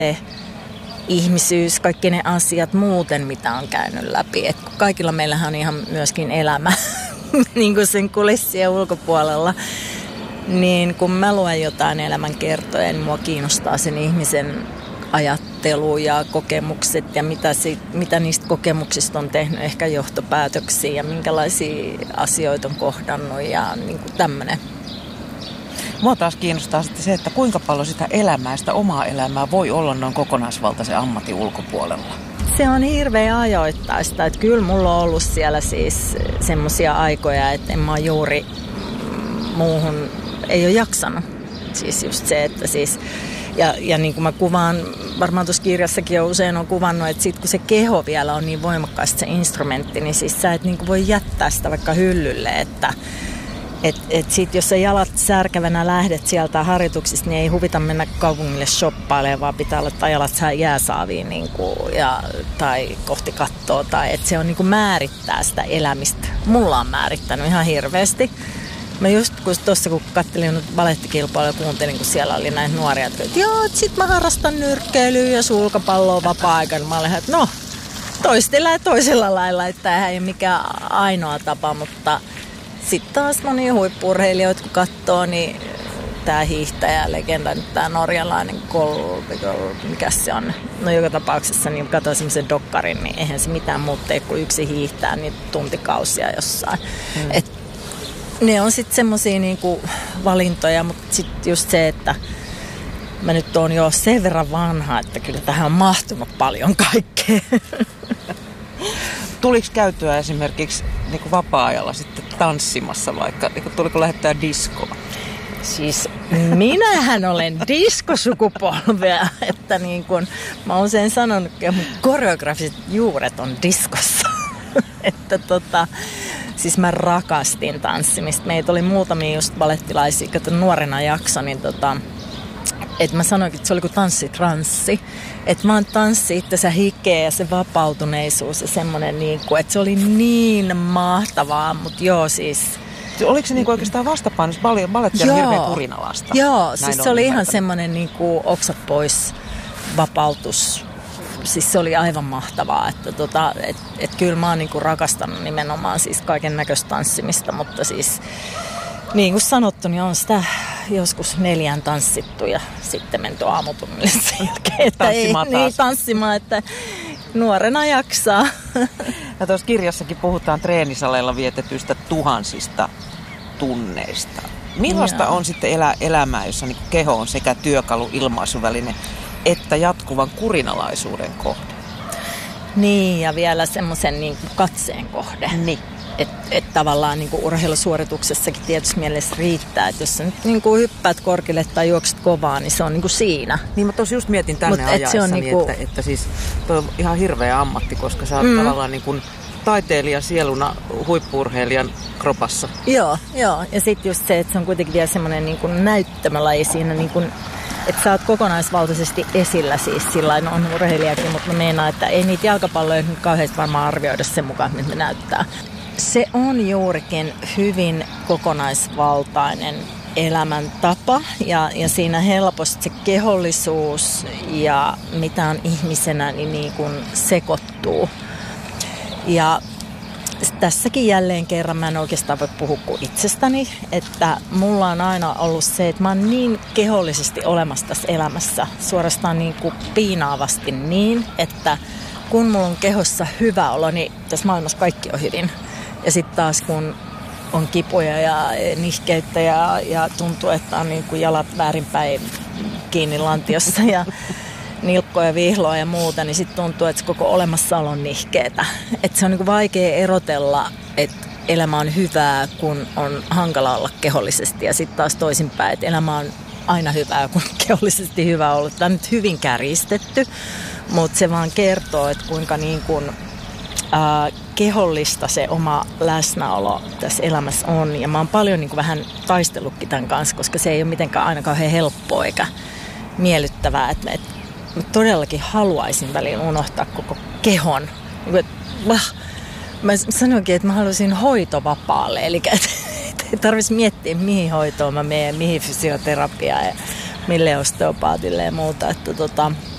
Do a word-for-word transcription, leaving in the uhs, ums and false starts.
ihmisyys, kaikki ne asiat muuten, mitä on käynyt läpi. Et kaikilla meillähän on ihan myöskin elämä niin kuin sen kulissien ulkopuolella. Niin kun mä luen jotain elämänkertoja, niin mua kiinnostaa sen ihmisen ajattelu ja kokemukset ja mitä, si- mitä niistä kokemuksista on tehnyt ehkä johtopäätöksiä ja minkälaisia asioita on kohdannut ja niin kuin tämmöinen. Mua taas kiinnostaa sitten se, että kuinka paljon sitä elämää, sitä omaa elämää voi olla noin kokonaisvaltaisen ammatin ulkopuolella. Se on hirveän ajoittaista. Että kyllä mulla on ollut siellä siis semmoisia aikoja, että en mä juuri muuhun, ei ole jaksanut. Siis just se, että siis, ja, ja niin kuin mä kuvaan, varmaan tuossa kirjassakin jo usein on kuvannut, että sit kun se keho vielä on niin voimakkaasti se instrumentti, niin siis sä et niin kuin voi jättää sitä vaikka hyllylle, että Että et sit jos sä jalat särkävänä lähdet sieltä harjoituksista, niin ei huvita mennä kaupungille shoppailemaan, vaan pitää laittaa jalat jääsaaviin niin kuin, ja, tai kohti kattoa. Tai että se on niin kuin määrittää sitä elämistä. Mulla on määrittänyt ihan hirveästi. Mä just kun tuossa kun katselin balettikilpailua ja kuuntelin, kun siellä oli näitä nuoria, että joo, sit mä harrastan nyrkkeilyä ja sulkapalloa vapaa-aikana. Mä olin, että no, toistella ja toisella lailla, että tämä ei ole mikään ainoa tapa, mutta sitten taas monia huippu-urheilijoita, kun katsoo, niin tämä hiihtäjä, legenda, nyt tämä norjalainen Kolbi, mikä se on. No joka tapauksessa, niin katsoin semmoisen dokkarin, niin eihän se mitään muuta tee, kuin yksi hiihtää niin tuntikausia jossain. Hmm. Et ne on sitten semmoisia niinku valintoja, mutta sitten just se, että mä nyt oon jo sen verran vanha, että kyllä tähän on mahtunut paljon kaikkea. Tuliko käytyä esimerkiksi niin kuin vapaa-ajalla sitten tanssimassa vaikka? Niin kuin, tuliko lähettää diskoa? Siis minähän olen diskosukupolvea, että niin kuin mä oon sen sanonut, että mun koreografiset juuret on diskossa. Että tota, siis mä rakastin tanssimista. Meitä oli muutamia just balettilaisia, kato nuorena jakso, niin tota, että mä sanoinkin, että se oli kuin tanssitranssi. Että vaan tanssi itsensä hikeä ja se vapautuneisuus ja semmoinen, niin kuin, että se oli niin mahtavaa, mutta joo siis. Oliko se niinku oikeastaan vastapainossa? Baletti on hirveän kurinalaista. Joo, siis se oli ihan semmoinen niinku oksat pois vapautus. Siis se oli aivan mahtavaa, että tota, et, et kyllä mä oon niinku rakastanut nimenomaan siis kaiken näköistä tanssimista, mutta siis niin kuin sanottu, niin on sitä joskus neljään tanssittu ja sitten menty aamutunnille sen jälkeen, että tanssimaan ei niin tanssimaan, että nuorena jaksaa. Ja tuossa kirjassakin puhutaan treenisaleilla vietetyistä tuhansista tunneista. Millaista Joo. on sitten elää elämää, jossa niin keho on sekä työkalu, ilmaisuväline, että jatkuvan kurinalaisuuden kohde? Niin, ja vielä semmoisen niin katseen kohde. Niin. Että et tavallaan niin kuin urheilusuorituksessakin tietysti mielessä riittää, että jos sä nyt niin kuin hyppäät korkille tai juokset kovaa, niin se on niin kuin siinä. Niin mä tossa just mietin tänne Mut ajaessani, niin kuin että, että siis toi on ihan hirveä ammatti, koska sä oot mm. tavallaan niin kuin taiteilijan sieluna huippu-urheilijan kropassa. Joo, joo. Ja sitten just se, että se on kuitenkin vielä semmoinen niin kuin näyttämölaji siinä, niin kuin, että sä oot kokonaisvaltaisesti esillä siis sillain on urheilijakin, mutta mä meinaan, että ei niitä jalkapalloja nyt kauheasti varmaan arvioida sen mukaan, mitä ne näyttää. Se on juurikin hyvin kokonaisvaltainen elämäntapa ja, ja siinä helposti se kehollisuus ja mitä on ihmisenä niin, niin kuin sekoittuu. Ja tässäkin jälleen kerran mä en oikeastaan voi puhua kuin itsestäni, että mulla on aina ollut se, että mä oon niin kehollisesti olemassa tässä elämässä, suorastaan niin kuin piinaavasti niin, että kun mulla on kehossa hyvä olo, niin tässä maailmassa kaikki on hyvin. Ja sitten taas kun on kipuja ja nihkeyttä ja, ja tuntuu, että on niin kuin jalat väärinpäin kiinni lantiossa ja nilkkoja, vihloa ja muuta, niin sitten tuntuu, että se koko olemassaolo on nihkeetä. Että se on niin kuin vaikea erotella, että elämä on hyvää, kun on hankala olla kehollisesti. Ja sitten taas toisinpäin, että elämä on aina hyvää, kun kehollisesti hyvä olla. Tämä on nyt hyvin kärjistetty, mutta se vaan kertoo, että kuinka niin kuin Äh, kehollista se oma läsnäolo tässä elämässä on. Ja mä oon paljon niin kuin vähän taistellutkin tämän kanssa, koska se ei ole mitenkään aina kauhean helppoa eikä miellyttävää. Että et, mä todellakin haluaisin väliin unohtaa koko kehon. Niin kuin, et, mä sanoinkin, että mä haluaisin hoitovapaalle. Eli et, et, ei tarvitsisi miettiä, mihin hoitoon mä menen, mihin fysioterapiaan ja mille osteopaatille ja muuta. Että, tota,